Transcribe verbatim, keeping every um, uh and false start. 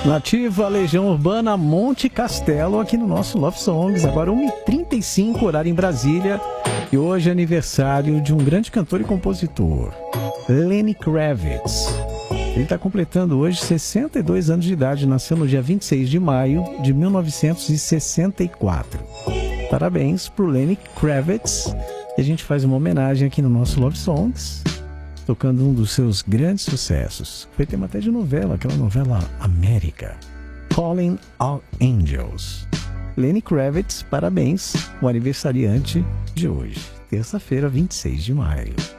Nativa, Legião Urbana, Monte Castelo, aqui no nosso Love Songs. Agora uma e trinta e cinco, horário em Brasília. E hoje é aniversário de um grande cantor e compositor, Lenny Kravitz. Ele está completando hoje sessenta e dois anos de idade, nasceu no dia vinte e seis de maio de mil novecentos e sessenta e quatro. Parabéns pro Lenny Kravitz. E a gente faz uma homenagem aqui no nosso Love Songs, tocando um dos seus grandes sucessos. Foi tema até de novela, aquela novela América, Calling All Angels. Lenny Kravitz, parabéns, o aniversariante de hoje, terça-feira, vinte e seis de maio.